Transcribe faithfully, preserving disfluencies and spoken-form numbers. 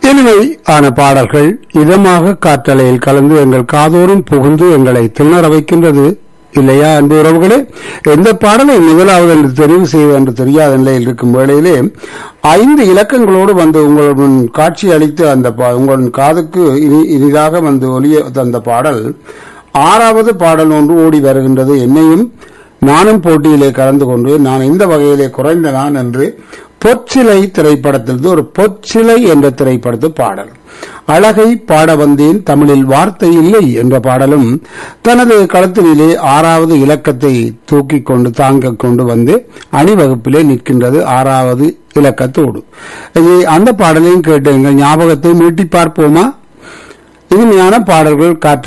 இனிமை ஆன பாடல்கள் இதமாக காற்றலையில் கலந்து எங்கள் காதோறும் புகுந்து எங்களை திணற வைக்கின்றது இல்லையா அன்பு உறவுகளே. எந்த பாடலை முதலாவது என்று தெரிவு செய்வது என்று தெரியாத நிலையில் இருக்கும் வேளையிலே ஐந்து இலக்கங்களோடு வந்து உங்களுடன் காட்சி அளித்து அந்த உங்களின் காதுக்கு இனி இனிதாக வந்து ஒலிய தந்த பாடல் ஆறாவது பாடல் ஒன்று ஓடி வருகின்றது. என்னையும் நானும் போட்டியிலே கலந்து கொண்டு நான் இந்த வகையிலே குறைந்த நான் என்று பொற்சிலை திரைப்படத்திலிருந்து ஒரு பொற்சிலை என்ற திரைப்படத்து பாடல். அழகை பாட வந்தேன் தமிழில் வார்த்தை இல்லை என்ற பாடலும் தனது களத்திலே ஆறாவது இலக்கத்தை தூக்கி கொண்டு தாங்க கொண்டு வந்து அணிவகுப்பிலே நிற்கின்றது ஆறாவது இலக்கத்தோடு. அந்த பாடலையும் கேட்டு எங்கள் ஞாபகத்தை மீட்டி பார்ப்போமா? இனிமையான பாடல்கள் காற்று